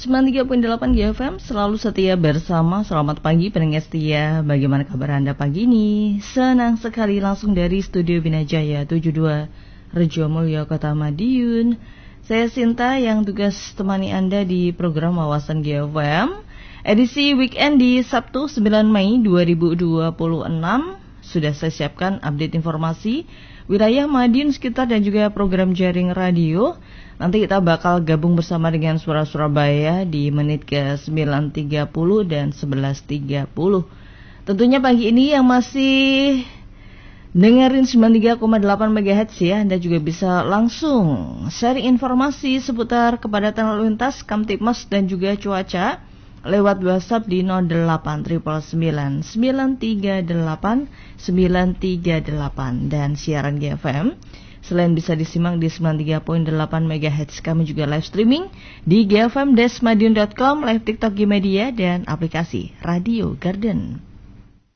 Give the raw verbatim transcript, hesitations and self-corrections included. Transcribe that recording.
sembilan puluh tiga koma delapan G F M selalu setia bersama. Selamat pagi pendengar setia. Bagaimana kabar Anda pagi ini? Senang sekali langsung dari Studio Binajaya tujuh puluh dua Rejo Mulyo Kota Madiun. Saya Sinta yang tugas temani Anda di program Wawasan G F M edisi weekend di Sabtu sembilan Mei dua ribu dua puluh enam. Sudah saya siapkan update informasi wilayah Madiun sekitar dan juga program jaring radio. Nanti kita bakal gabung bersama dengan Suara Surabaya di menit ke sembilan tiga puluh dan sebelas tiga puluh. Tentunya pagi ini yang masih dengerin sembilan puluh tiga koma delapan megahertz ya, Anda juga bisa langsung sharing informasi seputar kepadatan lalu lintas, Kamtibmas dan juga cuaca lewat WhatsApp di nol delapan sembilan sembilan sembilan tiga delapan sembilan tiga delapan. Dan siaran G F M selain bisa disimak di sembilan puluh tiga koma delapan megahertz, kami juga live streaming di g f m dash madiun dot com, live TikTok Gmedia dan aplikasi Radio Garden.